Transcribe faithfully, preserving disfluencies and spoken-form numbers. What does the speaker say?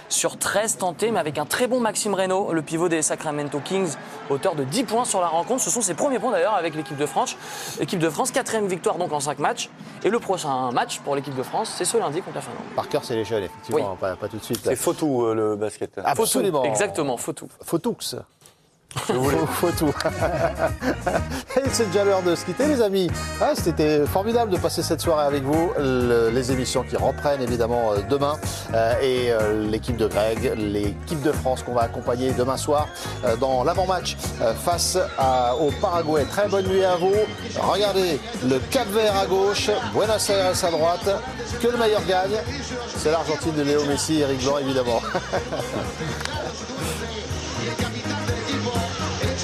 sur treize tentés, mais avec un très bon Maxime Reynaud, le pivot des Sacramento Kings, auteur de dix points sur la rencontre. Ce sont ses premiers points d'ailleurs avec l'équipe de France. L'équipe de France, quatrième victoire donc en cinq matchs. Et le prochain match pour l'équipe de France, c'est ce lundi contre la Finlande. Par cœur, c'est l'échelle, effectivement, Oui. pas, pas tout de suite. C'est Fautou euh, le basket. Absolument. Exactement, faut tout. Fautoux. Faut tout. Et c'est déjà l'heure de se quitter, les amis. Ah, c'était formidable de passer cette soirée avec vous. Le- les émissions qui reprennent évidemment euh, demain. Euh, et euh, l'équipe de Greg, l'équipe de France qu'on va accompagner demain soir euh, dans l'avant-match euh, face à- au Paraguay. Très bonne nuit à vous. Regardez le Cap-Vert à gauche, Buenos Aires à droite. Que le meilleur gagne. C'est l'Argentine de Léo Messi et Eric Blanc, évidemment.